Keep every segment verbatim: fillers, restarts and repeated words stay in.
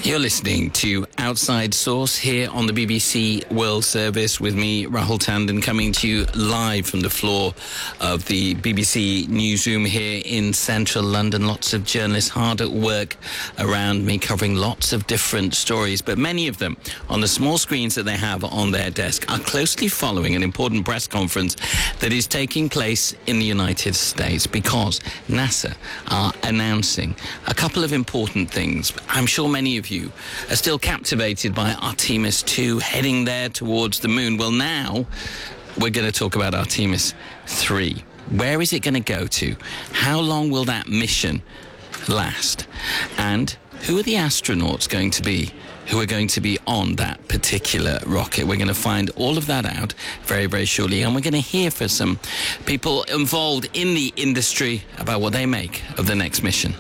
You're listening to Outside Source here on the B B C World Service with me, Rahul Tandon, coming to you live from the floor of the B B C newsroom here in central London. Lots of journalists hard at work around me covering lots of different stories, but many of them on the small screens that they have on their desk are closely following an important press conference that is taking place in the United States because NASA are announcing a couple of important things. I'm sure many of you you are still captivated by Artemis two heading there towards the moon. Well, now we're going to talk about Artemis three. Where is it going to go to? How long will that mission last? And who are the astronauts going to be who are going to be on that particular rocket? We're going to find all of that out very, very shortly. And we're going to hear from some people involved in the industry about what they make of the next mission.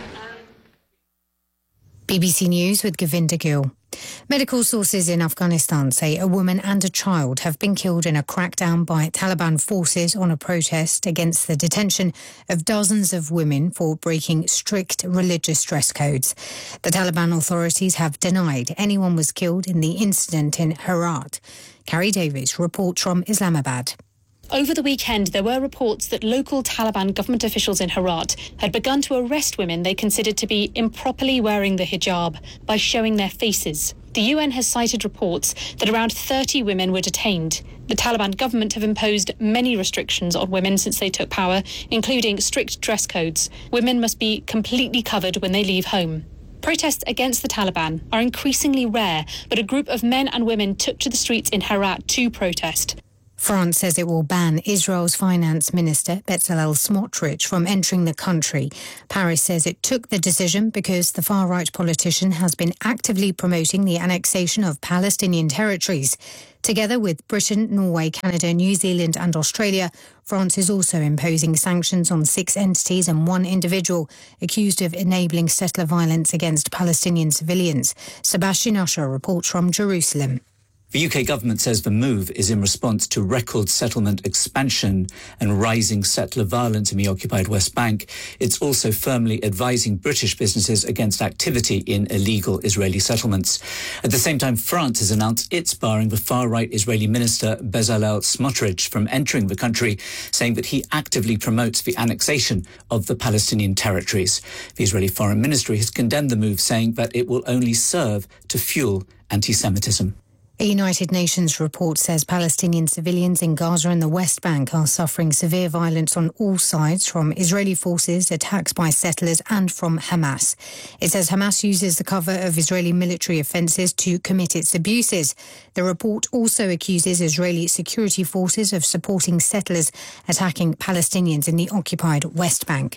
B B C News with Govinda Gill. Medical sources in Afghanistan say a woman and a child have been killed in a crackdown by Taliban forces on a protest against the detention of dozens of women for breaking strict religious dress codes. The Taliban authorities have denied anyone was killed in the incident in Herat. Carrie Davies reports from Islamabad. Over the weekend, there were reports that local Taliban government officials in Herat had begun to arrest women they considered to be improperly wearing the hijab by showing their faces. The U N has cited reports that around thirty women were detained. The Taliban government have imposed many restrictions on women since they took power, including strict dress codes. Women must be completely covered when they leave home. Protests against the Taliban are increasingly rare, but a group of men and women took to the streets in Herat to protest. France says it will ban Israel's finance minister, Bezalel Smotrich, from entering the country. Paris says it took the decision because the far-right politician has been actively promoting the annexation of Palestinian territories. Together with Britain, Norway, Canada, New Zealand and Australia, France is also imposing sanctions on six entities and one individual accused of enabling settler violence against Palestinian civilians. Sebastian Usher reports from Jerusalem. The U K government says the move is in response to record settlement expansion and rising settler violence in the occupied West Bank. It's also firmly advising British businesses against activity in illegal Israeli settlements. At the same time, France has announced it's barring the far-right Israeli minister Bezalel Smotrich from entering the country, saying that he actively promotes the annexation of the Palestinian territories. The Israeli Foreign Ministry has condemned the move, saying that it will only serve to fuel anti-Semitism. A United Nations report says Palestinian civilians in Gaza and the West Bank are suffering severe violence on all sides, from Israeli forces, attacks by settlers and from Hamas. It says Hamas uses the cover of Israeli military offences to commit its abuses. The report also accuses Israeli security forces of supporting settlers attacking Palestinians in the occupied West Bank.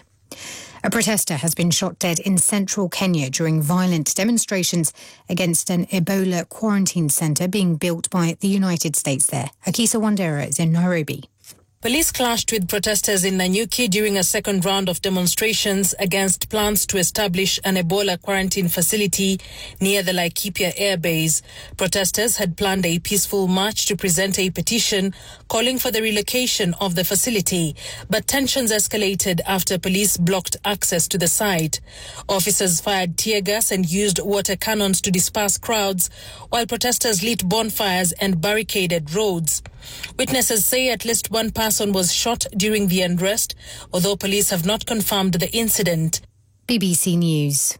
A protester has been shot dead in central Kenya during violent demonstrations against an Ebola quarantine centre being built by the United States there. Akisa Wandera is in Nairobi. Police clashed with protesters in Nanyuki during a second round of demonstrations against plans to establish an Ebola quarantine facility near the Laikipia Air Base. Protesters had planned a peaceful march to present a petition calling for the relocation of the facility, but tensions escalated after police blocked access to the site. Officers fired tear gas and used water cannons to disperse crowds, while protesters lit bonfires and barricaded roads. Witnesses say at least one person was shot during the unrest, although police have not confirmed the incident. B B C News.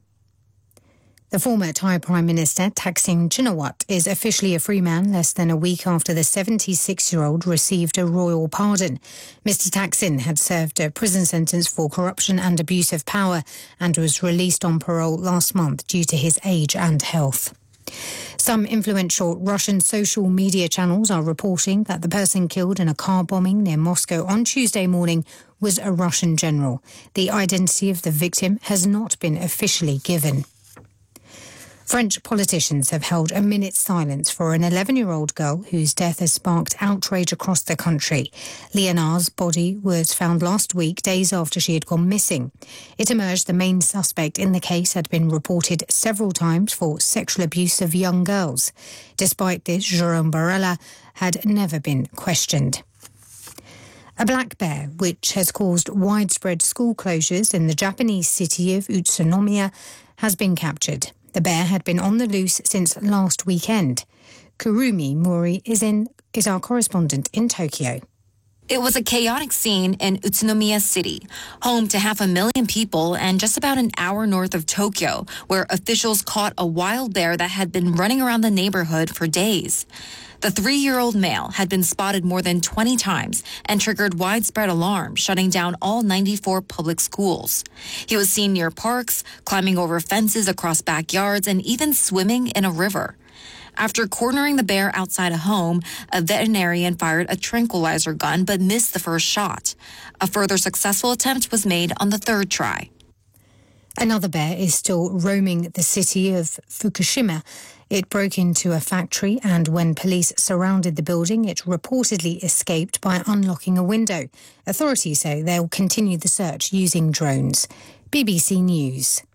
The former Thai Prime Minister Thaksin Shinawatra is officially a free man less than a week after the seventy-six-year-old received a royal pardon. Mister Thaksin had served a prison sentence for corruption and abuse of power and was released on parole last month due to his age and health. Some influential Russian social media channels are reporting that the person killed in a car bombing near Moscow on Tuesday morning was a Russian general. The identity of the victim has not been officially given. French politicians have held a minute's silence for an eleven-year-old girl whose death has sparked outrage across the country. Léonard's body was found last week, days after she had gone missing. It emerged the main suspect in the case had been reported several times for sexual abuse of young girls. Despite this, Jérôme Barella had never been questioned. A black bear, which has caused widespread school closures in the Japanese city of Utsunomiya, has been captured. The bear had been on the loose since last weekend. Kurumi Mori is in is our correspondent in Tokyo. It was a chaotic scene in Utsunomiya City, home to half a million people and just about an hour north of Tokyo, where officials caught a wild bear that had been running around the neighborhood for days. The three-year-old male had been spotted more than twenty times and triggered widespread alarm, shutting down all ninety-four public schools. He was seen near parks, climbing over fences across backyards, and even swimming in a river. After cornering the bear outside a home, a veterinarian fired a tranquilizer gun but missed the first shot. A further successful attempt was made on the third try. Another bear is still roaming the city of Fukushima. It broke into a factory, and when police surrounded the building, it reportedly escaped by unlocking a window. Authorities say they'll continue the search using drones. B B C News.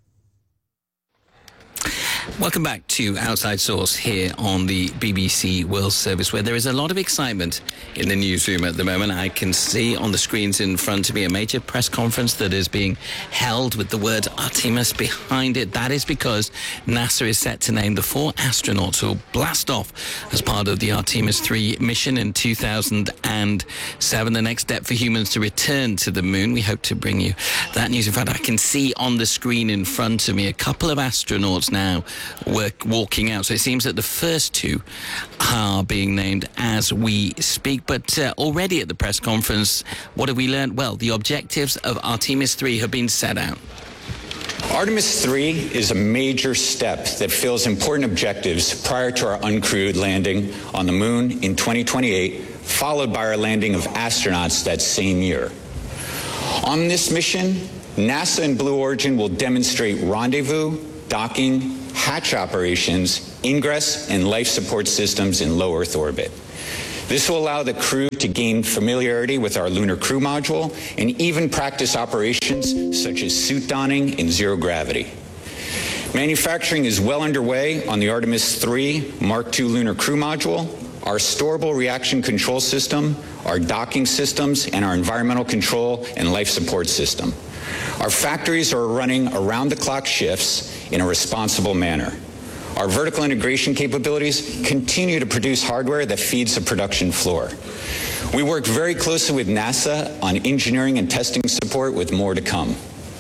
Welcome back to Outside Source here on the B B C World Service, where there is a lot of excitement in the newsroom at the moment. I can see on the screens in front of me a major press conference that is being held with the word Artemis behind it. That is because NASA is set to name the four astronauts who will blast off as part of the Artemis three mission in two thousand seven, the next step for humans to return to the moon. We hope to bring you that news. In fact, I can see on the screen in front of me a couple of astronauts now work, walking out. So it seems that the first two are being named as we speak. But uh, already at the press conference, what have we learned? Well, the objectives of Artemis three have been set out. Artemis three is a major step that fills important objectives prior to our uncrewed landing on the moon in twenty twenty-eight, followed by our landing of astronauts that same year. On this mission, NASA and Blue Origin will demonstrate rendezvous, docking, hatch operations, ingress, and life support systems in low Earth orbit. This will allow the crew to gain familiarity with our Lunar Crew Module and even practice operations such as suit donning in zero gravity. Manufacturing is well underway on the Artemis three Mark two Lunar Crew Module, our storable reaction control system, our docking systems, and our environmental control and life support system. Our factories are running around-the-clock shifts in a responsible manner. Our vertical integration capabilities continue to produce hardware that feeds the production floor. We work very closely with NASA on engineering and testing support, with more to come.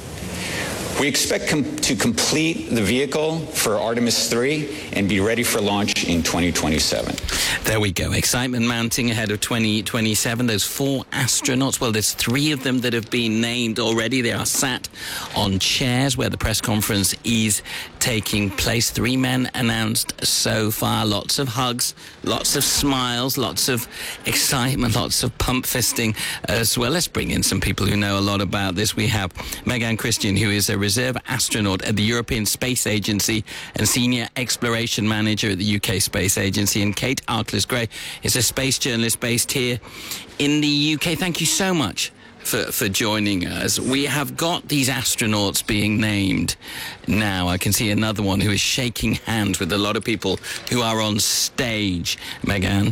We expect com- to complete the vehicle for Artemis three and be ready for launch in twenty twenty-seven. There we go. Excitement mounting ahead of twenty twenty-seven. Those four astronauts, well, there's three of them that have been named already. They are sat on chairs where the press conference is taking place. Three men announced so far. Lots of hugs, lots of smiles, lots of excitement, lots of pump fisting as well. Let's bring in some people who know a lot about this. We have Megan Christian, who is a reserve astronaut at the European Space Agency and Senior Exploration Manager at the U K Space Agency, and Kate Arkless-Gray is a space journalist based here in the U K. Thank you so much for, for joining us. We have got these astronauts being named now. I can see another one who is shaking hands with a lot of people who are on stage, Megan.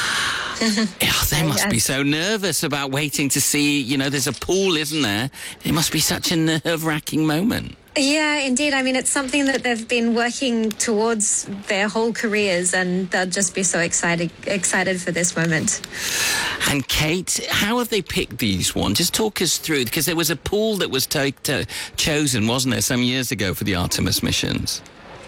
Oh, they must be so nervous about waiting to see, you know, there's a pool, isn't there? It must be such a nerve-wracking moment. Yeah, indeed. I mean, it's something that they've been working towards their whole careers, and they'll just be so excited excited for this moment. And Kate, how have they picked these ones? Just talk us through, because there was a pool that was to- to chosen, wasn't there, some years ago for the Artemis missions?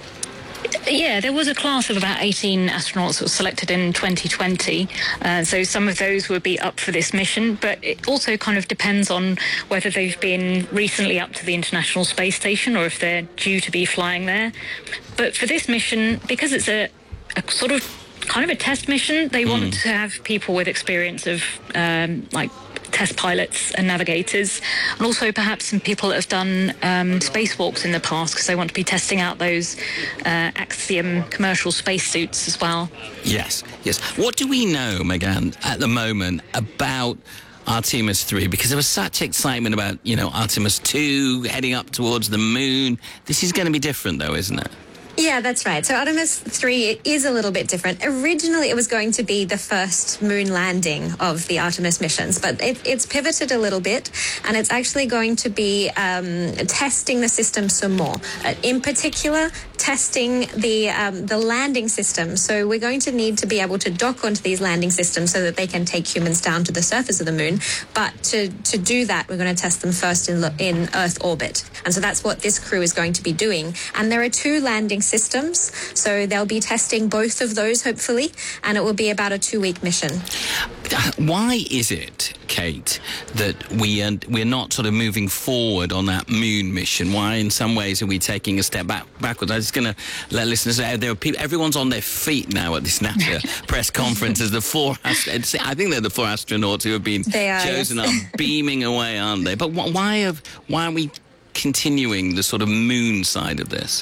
Yeah, there was a class of about eighteen astronauts that were selected in twenty twenty. Uh, so some of those would be up for this mission, but it also kind of depends on whether they've been recently up to the International Space Station or if they're due to be flying there. But for this mission, because it's a, a sort of kind of a test mission, they mm. want to have people with experience of um, like test pilots and navigators, and also perhaps some people that have done um, spacewalks in the past, because they want to be testing out those uh, Axiom commercial spacesuits as well. Yes, yes. What do we know, Megan, at the moment about Artemis three? Because there was such excitement about, you know, Artemis two heading up towards the moon. This is going to be different, though, isn't it? Yeah, that's right. So Artemis three is a little bit different. Originally, it was going to be the first moon landing of the Artemis missions, but it, it's pivoted a little bit, and it's actually going to be um, testing the system some more. Uh, in particular, testing the um, the landing system. So we're going to need to be able to dock onto these landing systems so that they can take humans down to the surface of the moon. But to, to do that, we're going to test them first in, in Earth orbit. And so that's what this crew is going to be doing. And there are two landing systems, so they'll be testing both of those, hopefully, and it will be about a two-week mission. Why is it, Kate, that we are, we're not sort of moving forward on that moon mission? Why, in some ways, are we taking a step back backwards? I'm just going to let listeners know there are people. Everyone's on their feet now at this NASA press conference as the four. I think they're the four astronauts who have been are, chosen yes. are beaming away, aren't they? But why have why are we continuing the sort of moon side of this?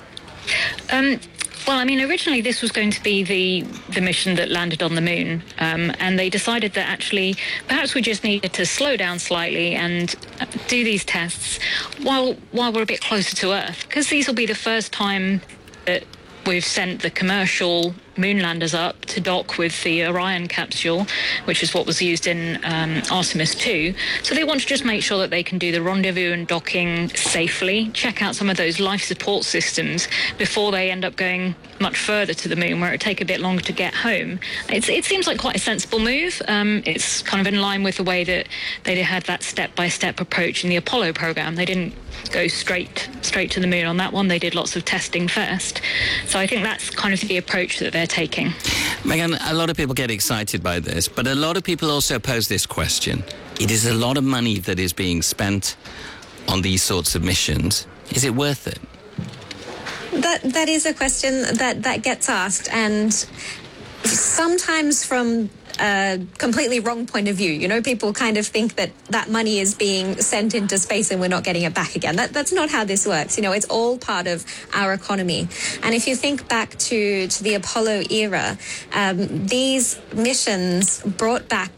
Um. Well, I mean, originally this was going to be the, the mission that landed on the moon, um, and they decided that actually perhaps we just needed to slow down slightly and do these tests while while we're a bit closer to Earth, because these will be the first time that we've sent the commercial moon landers up to dock with the Orion capsule, which is what was used in um, Artemis two. So they want to just make sure that they can do the rendezvous and docking safely, check out some of those life support systems before they end up going much further to the moon, where it take a bit longer to get home. It's, it seems like quite a sensible move. Um, it's kind of in line with the way that they had that step-by-step approach in the Apollo program. They didn't go straight straight to the moon on that one. They did lots of testing first. So I think that's kind of the approach that they're taking. Megan, a lot of people get excited by this, but a lot of people also pose this question. It is a lot of money that is being spent on these sorts of missions. Is it worth it? That that is a question that, that gets asked, and sometimes from a completely wrong point of view. You know, people kind of think that that money is being sent into space and we're not getting it back again. That, that's not how this works. You know, it's all part of our economy. And if you think back to, to the Apollo era, um, these missions brought back